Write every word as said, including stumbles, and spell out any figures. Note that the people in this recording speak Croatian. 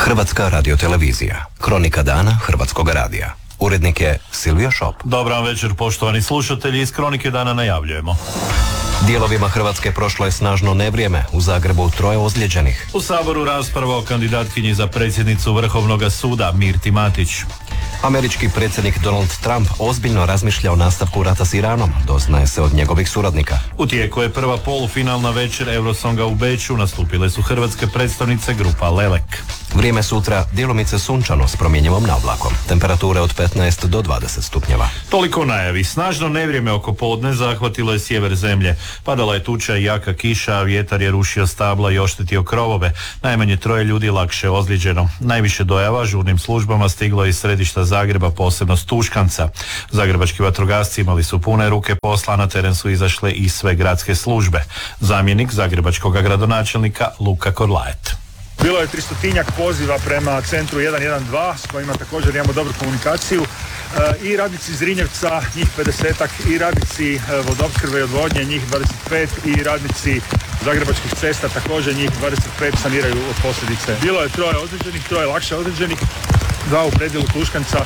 Hrvatska radiotelevizija. Kronika dana Hrvatskog radija. Urednik je Silvio Šop. Dobar vam večer, poštovani slušatelji. Iz Kronike dana najavljujemo. Dijelovima Hrvatske prošlo je snažno nevrijeme. U Zagrebu troje ozlijeđenih. U Saboru rasprava o kandidatkinji za predsjednicu Vrhovnog suda Mirti Matić. Američki predsjednik Donald Trump ozbiljno razmišlja o nastavku rata s Iranom, doznaje se od njegovih suradnika. U tijeku je prva polufinalna večer Eurosonga u Beču, nastupile su hrvatske predstavnice grupa Lelek. Vrijeme sutra djelomice sunčano s promjenjivom navlakom. Temperature od petnaest do dvadeset stupnjeva. Toliko najavi. Snažno nevrijeme oko podne zahvatilo je sjever zemlje. Padala je tuča i jaka kiša, a vjetar je rušio stabla i oštetio krovove. Najmanje troje ljudi lakše ozlijeđeno. Najviše dojava žurnim službama stiglo je iz središta Zagreba, posebno s Tuškanca. Zagrebački vatrogasci imali su pune ruke posla, na teren su izašle i sve gradske službe. Zamjenik zagrebačkog gradonačelnika Luka Korlaet. Bilo je tristotinjak poziva prema centru jedan jedan dva s kojima također imamo dobru komunikaciju. E, I radnici Zrinjevca, njih pedesetak, i radnici e, vodoopskrbe i odvodnje, njih dvadeset pet, i radnici Zagrebačkih cesta, također njih dvadeset pet saniraju od posljedice. Bilo je troje ozlijeđenih, troje lakše ozlijeđenih, dva u predjelu Tuškanca